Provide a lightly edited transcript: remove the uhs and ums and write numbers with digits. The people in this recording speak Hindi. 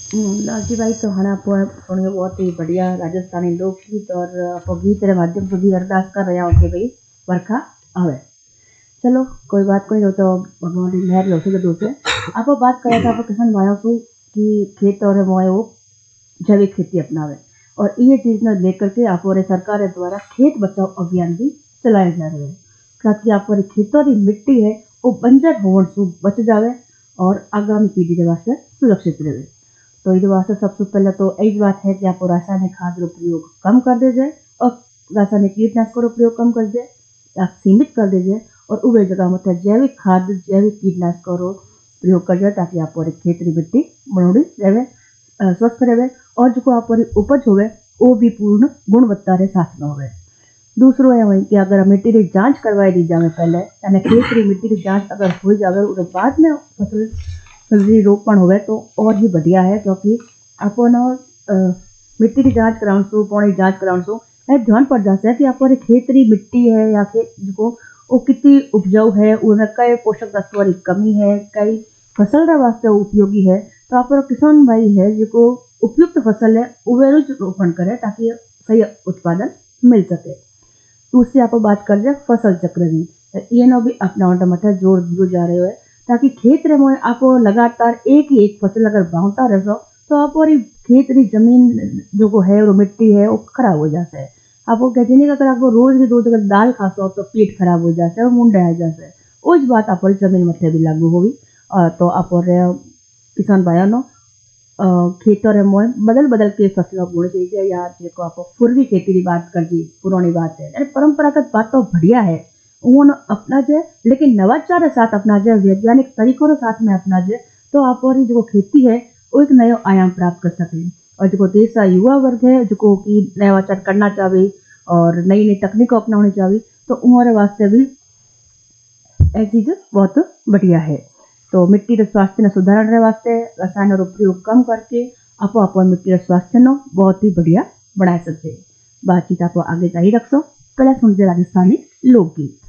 लालजी भाई तो हाँ आप सुनियो बहुत ही बढ़िया राजस्थानी लोकगीत और आप गीत के माध्यम से भी अरदास कर रहे हो कि भाई बरखा आवे। चलो कोई बात कोई तो भगवान की मेहर हो सके दूसरे आप बात करें तो आप किसान भाइयों को कि खेत और मोए वो जैविक खेती अपनावे और ये चीज़ ने लेकर के आप सरकार द्वारा खेत बचाओ अभियान भी चलाए जा रहे हैं ताकि आप खेतों की मिट्टी है वो बंजर होने से बच जाए और आगामी पीढ़ी के वास्ते सुरक्षित रहे। तो ये वास्ते सबसे पहले तो यही बात है कि आप रासायनिक खाद का प्रयोग कम कर दीजिए और रासायनिक कीटनाशकों का प्रयोग कम कर दीजिए, आप सीमित कर दीजिए और उस जगह मतलब जैविक खाद जैविक कीटनाशकों का प्रयोग कर दिया ताकि आप खेत की मिट्टी बनोड़ी रहे, स्वस्थ रहे और जो आप उपज होवे वो भी पूर्ण गुणवत्ता के साथ में होवे। दूसरो है वही कि अगर मिट्टी की जांच करवाई दी जाए पहले यानी खेत की मिट्टी की जांच अगर हो जाए उसके बाद में फसल सब्जी रोपण होवे तो और ही बढ़िया है क्योंकि अपन मिट्टी की जांच कराउं सु पानी जांच कराउं सु ध्यान पड़ जाता है कि आप खेत की मिट्टी है या खेत जो वो कितनी उपजाऊ है उनमें कई पोषक तत्वों की कमी है कई फसल के वास्ते उपयोगी है। तो आप किसान भाई है जो उपयुक्त फसल है वे रोपण करे ताकि सही उत्पादन मिल सके। दूसरी आप बात कर जाए फसल चक्र की ये भी अपना मतलब जोर दियो जा रहे है ताकि खेत में आप लगातार एक ही एक फसल अगर बांटता रहो तो आप खेत की जमीन जो है वो मिट्टी है वो खराब हो जाता है। आपको कहते नहीं अगर आपको रोज अगर दाल खासो तो पेट खराब हो जाता है और मुंडा आ जाता है उस बात आप जमीन मथे भी लागू होगी। तो आप किसान भाइयों खेतों में बदल बदल के फसलों बोनी चाहिए या जो आप पूर्वी खेती की बात कर दी पुरानी बात है यानी परंपरागत बात तो बढ़िया है वो अपना जाए लेकिन नवाचार के साथ अपना जाए वैज्ञानिक तरीकों के साथ में अपना जाए तो आप जो खेती है वो एक नया आयाम प्राप्त कर सके। और जो देश का युवा वर्ग है जो कि नवाचार करना चाहे और नई नई तकनीकों अपनानी चाहे तो उम्र वास्ते भी यह चीज़ बहुत बढ़िया है। तो मिट्टी के स्वास्थ्य ने सुधारने वास्ते रसायन और उपयोग कम करके आप मिट्टी के स्वास्थ्य न बहुत ही बढ़िया बना सकते। बातचीत आप आगे जारी रखो कला सुनते राजस्थानी लोकगीत।